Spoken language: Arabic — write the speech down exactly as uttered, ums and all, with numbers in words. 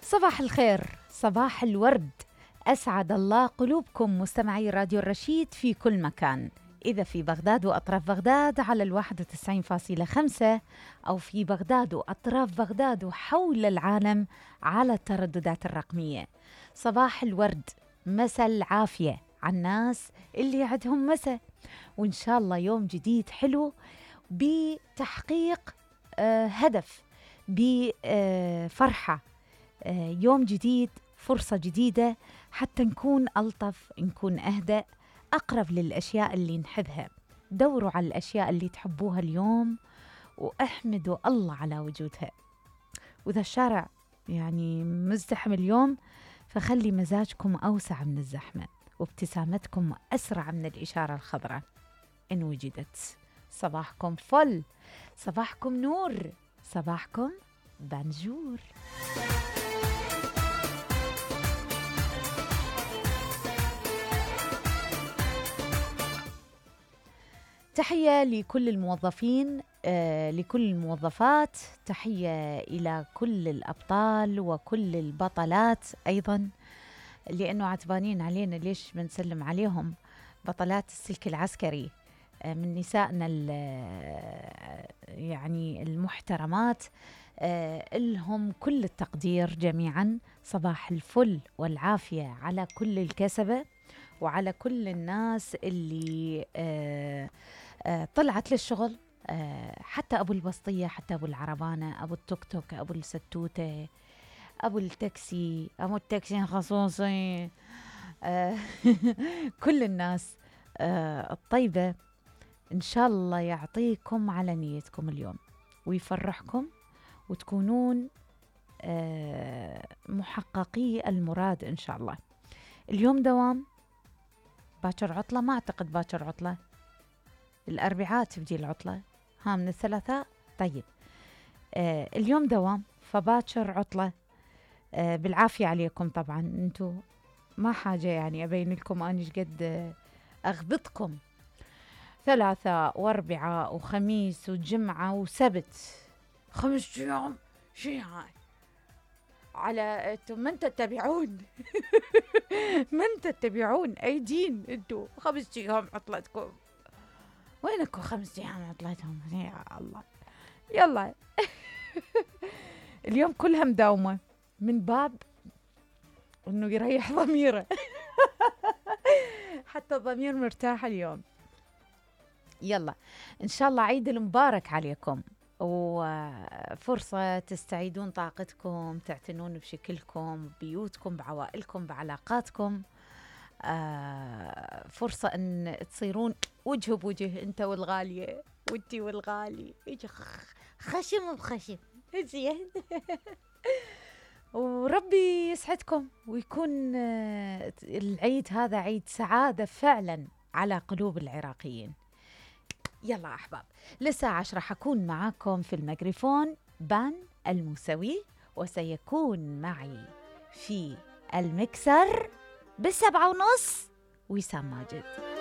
صباح الخير، صباح الورد، أسعد الله قلوبكم مستمعي راديو الرشيد في كل مكان، إذا في بغداد وأطراف بغداد على الواحد وتسعين فاصلة خمسة، أو في بغداد وأطراف بغداد وحول العالم على الترددات الرقمية. صباح الورد، مساء العافية على الناس اللي عندهم مساء، وإن شاء الله يوم جديد حلو بتحقيق آه هدف، بفرحة، آه يوم جديد، فرصة جديدة حتى نكون ألطف، نكون أهدأ، أقرب للأشياء اللي نحبها. دوروا على الأشياء اللي تحبوها اليوم وأحمدوا الله على وجودها. وإذا الشارع يعني مزدحم اليوم فخلي مزاجكم أوسع من الزحمة، وابتسامتكم أسرع من الإشارة الخضراء إن وجدت. صباحكم فل، صباحكم نور، صباحكم بنجور. تحية لكل الموظفين، آه لكل الموظفات، تحية إلى كل الأبطال وكل البطلات أيضا، لأنه عتبانين علينا ليش بنسلم عليهم. بطلات السلك العسكري، آه من نسائنا يعني المحترمات، آه لهم كل التقدير جميعا. صباح الفل والعافية على كل الكسبة وعلى كل الناس اللي آه آه طلعت للشغل، آه حتى أبو البسطية، حتى أبو العربانة، أبو التوك توك، أبو الستوتة، أبو التاكسي، أبو التاكسي الخصوصي، آه كل الناس آه الطيبة، إن شاء الله يعطيكم على نيتكم اليوم ويفرحكم وتكونون آه محققي المراد إن شاء الله. اليوم دوام، باكر عطلة؟ ما أعتقد باكر عطلة، الأربعاء تبدي العطلة، ها من الثلاثاء. طيب آه اليوم دوام فباكر عطلة، آه بالعافية عليكم. طبعا انتو ما حاجة يعني أبين لكم أني قد أغبطكم. ثلاثاء وأربعاء وخميس وجمعة وسبت، خمس أيام شي هاي على انتو من تتبعون من تتبعون أي دين انتو؟ خمس أيام عطلتكم، وينكم خمس أيام عطلتهم يا الله. يلا اليوم كلها مداومة من باب انه يريح ضميره حتى الضمير مرتاح اليوم. يلا ان شاء الله عيد المبارك عليكم، وفرصة تستعيدون طاقتكم، تعتنون بشكلكم، بيوتكم، بعوائلكم، بعلاقاتكم. آه فرصة ان تصيرون وجه بوجه انت والغالية وانتي والغالي، خشم بخشم زين وربي يسعدكم ويكون آه العيد هذا عيد سعادة فعلا على قلوب العراقيين. يلا أحباب، لساعة عشرة راح أكون معاكم في الميكروفون بان الموسوي، وسيكون معي في المكسر بالسبعة ونص وسام ماجد.